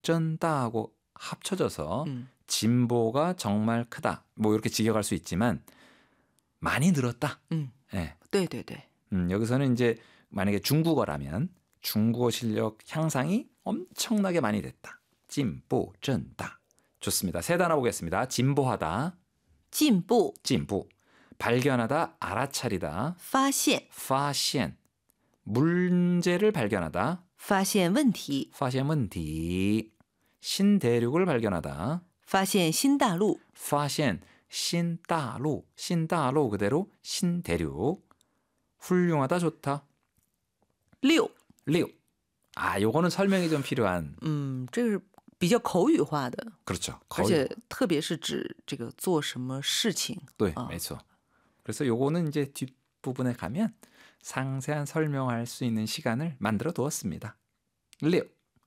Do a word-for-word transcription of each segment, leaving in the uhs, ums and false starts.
真大하고 합쳐져서 음. 진보가 정말 크다. 뭐 이렇게 직역할 수 있지만 많이 늘었다. 음. 예. 对对对. 음, 여기서는 이제 만약에 중국어라면 중국어 실력 향상이 엄청나게 많이 됐다. 진보, 真大. 좋습니다. 세 단어 보겠습니다. 진보하다, 进步 진보, 발견하다, 알아차리다, 发现发现, 문제를 발견하다, 发现问题发现问题, 신대륙을 발견하다, 发现新大陆发现 신다로, 신다로 그대로 신대륙, 훌륭하다, 좋다, 六 리우. 아, 요거는 설명이 좀 필요한. 嗯，这个是比较口语化的， 그렇죠. 而且特别是指这个做什么事情。 네, 어. 그렇죠. 그래서 요거는 이제 뒷부분에 가면 상세한 설명할 수 있는 시간을 만들어 두었습니다. 리우.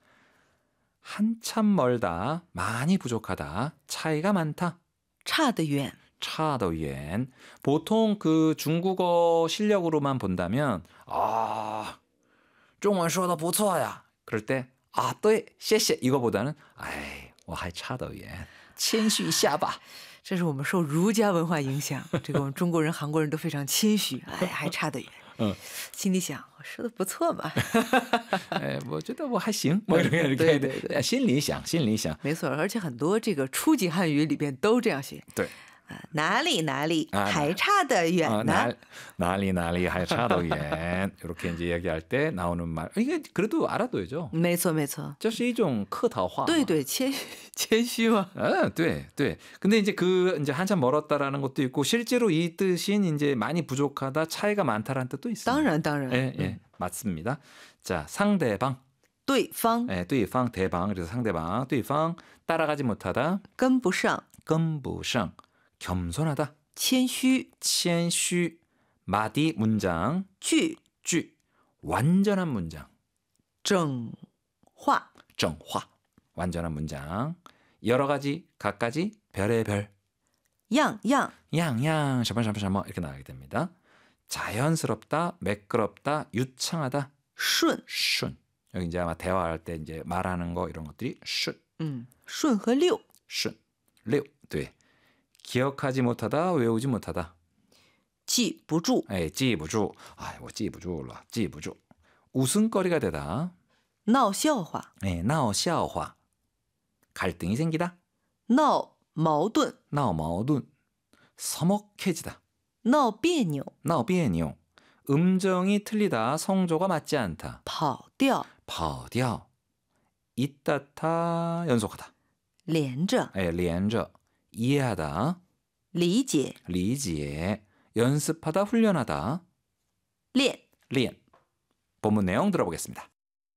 한참 멀다, 많이 부족하다, 차이가 많다. 差得远 차더위엔. 보통 그 중국어 실력으로만 본다면 아, 中文说得不错呀. 그럴 때 아, 对,谢谢 이거보다는 아이, 我还差得远,谦虚一下吧. 这是我们受儒家文化影响，这个我们中国人、韩国人都非常谦虚，哎，还差得远。 嗯， 心里想，我说的不错嘛。 哎，我觉得我还行，뭐 이렇게 对对对， 心里想，心里想。 没错，而且很多这个初级汉语里边都这样写。 对。 哪里哪里 아, 还差得远呢? 나리 나리还差得远 이렇게 이제 얘기할 때 나오는 말 이게 그래도 알아둬야죠. 没错没错， 这是一种客套话. 对对，谦谦虚嘛. 아, 对对. 근데 이제 그 이제 한참 멀었다라는 것도 있고 실제로 이 뜻인 이제 많이 부족하다, 차이가 많다라는 뜻도 있습니다. 当然当然. 예, 예, 음. 맞습니다. 자, 상대방. 对方. 예, 对方 대방. 그래서 상대방. 对方 따라가지 못하다. 跟不上. 跟不上. 겸손하다. 谦虚. 谦虚. 마디 문장. 句. 句. 완전한 문장. 整话. 整话. 완전한 문장. 여러 가지, 각가지, 별의별. 样样. 양양, 샤바샤바샤바 이렇게 나가게 됩니다. 자연스럽다, 매끄럽다, 유창하다. 顺. 顺. 여기 이제 아마 대화할 때 이제 말하는 거 이런 것들이 顺. 음, 顺和溜. 顺. 溜. 네. 기억하지 못하다, 외우지 못하다. 记不住. 에, 记不住. 아, 뭐 记不住了,记不住. 웃음거리가 되다. 闹笑话. 에, 闹笑话. 갈등이 생기다. 闹矛盾. 闹矛盾. 서먹해지다. 闹别扭. 闹别扭. 음정이 틀리다, 성조가 맞지 않다. 跑调. 跑调. 이따타, 연속하다. 连着. 에, 连着. 이해하다. 理解. 理解. 연습하다, 훈련하다. 练. 练. 본문 내용 들어보겠습니다.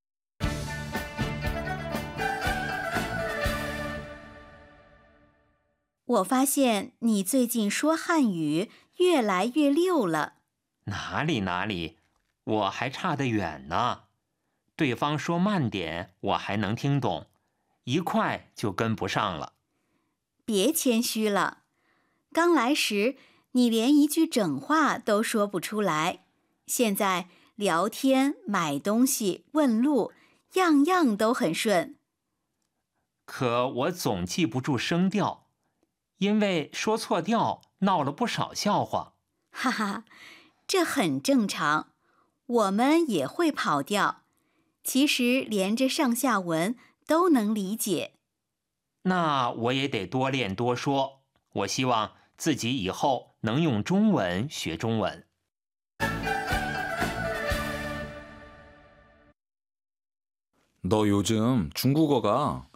我发现你最近说汉语越来越溜了。 哪里哪里，我还差得远呢。对方说慢点，我还能听懂，一快就跟不上了。 别谦虚了，刚来时你连一句整话都说不出来，现在聊天、买东西、问路，样样都很顺。 可我总记不住声调，因为说错调闹了不少笑话。 哈哈，这很正常，我们也会跑调，其实连着上下文都能理解。 那我也得多练多说，我希望自己以后能用中文学中文。 너 요즘 중국어가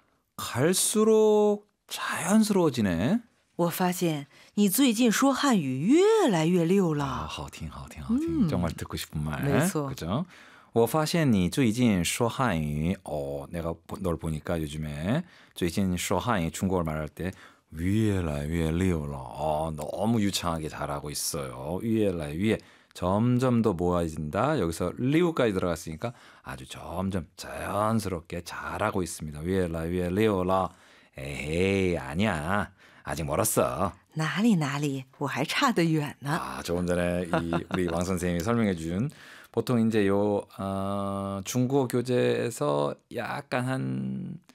갈수록 자연스러워지네. 我发现你最近说汉语越来越溜了。 아, 好听好听好听. 음. 정말 듣고 싶은 말. 没错. 그죠? 我发现你最近说汉语, 어, 내가 널 보니까 요즘에 最近说汉语 중국어를 말할 때越来越溜了. 어, 너무 유창하게 잘하고 있어요. 越来越 점점 더 모아진다. 여기서 리우까지 들어갔으니까 아주 점점 자연스럽게 잘하고 있습니다. 越来越溜了. 에이, 아니야. 아직 멀었어. 哪里哪里，我还差得远呢。 아, 조금 전에 이 우리 왕 선생님이 설명해 준 보통 이제 요 어, 중국어 교재에서 약간 한